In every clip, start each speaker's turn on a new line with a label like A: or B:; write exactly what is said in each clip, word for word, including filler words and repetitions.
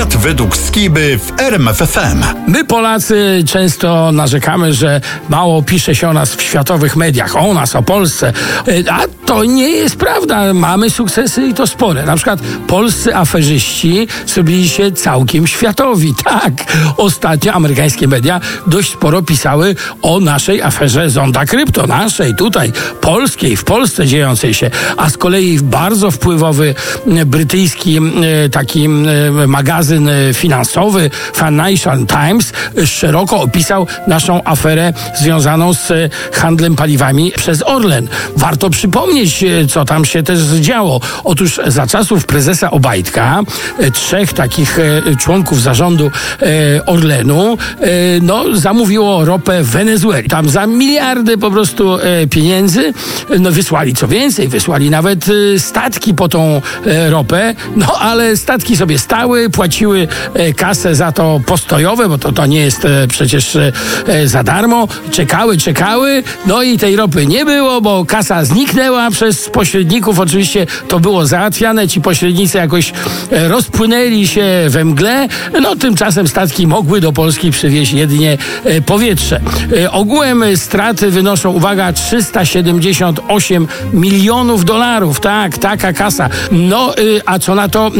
A: Świat według Skiby w R M F F M.
B: My Polacy często narzekamy, że mało pisze się o nas w światowych mediach, o nas, o Polsce. A to nie jest prawda. Mamy sukcesy i to spore. Na przykład polscy aferzyści zrobili się całkiem światowi. Tak, ostatnio amerykańskie media dość sporo pisały o naszej aferze Zonda Krypto. Naszej, tutaj, polskiej, w Polsce dziejącej się. A z kolei bardzo wpływowy brytyjski taki magazyn finansowy Financial Times szeroko opisał naszą aferę związaną z handlem paliwami przez Orlen. Warto przypomnieć, co tam się też działo. Otóż za czasów prezesa Obajtka, trzech takich członków zarządu Orlenu, no, zamówiło ropę w Wenezueli. Tam za miliardy po prostu pieniędzy, no, wysłali co więcej, wysłali nawet statki po tą ropę, no ale statki sobie stały, płaciły kasę za to postojowe, bo to, to nie jest przecież za darmo. Czekały, czekały, no i tej ropy nie było, bo kasa zniknęła przez pośredników. Oczywiście to było załatwiane, ci pośrednicy jakoś rozpłynęli się we mgle, no tymczasem statki mogły do Polski przywieźć jedynie powietrze. Ogółem straty wynoszą, uwaga, trzysta siedemdziesiąt osiem milionów dolarów. Tak, taka kasa. No, a co na to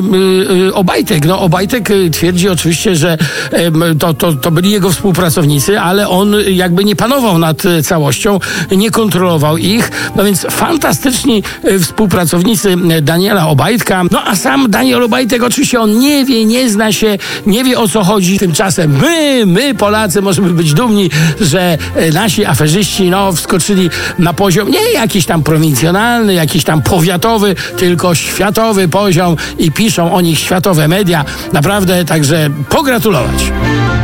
B: Obajtek? No, Obajtek twierdzi oczywiście, że to, to, to byli jego współpracownicy, ale on jakby nie panował nad całością, nie kontrolował ich. No więc fantastyczni współpracownicy Daniela Obajtka. No a sam Daniel Obajtek oczywiście on nie wie, nie zna się, nie wie o co chodzi. Tymczasem my, my Polacy możemy być dumni, że nasi aferzyści no wskoczyli na poziom nie jakiś tam prowincjonalny, jakiś tam powiatowy, tylko światowy poziom i piszą o nich światowe media. Naprawdę, także pogratulować.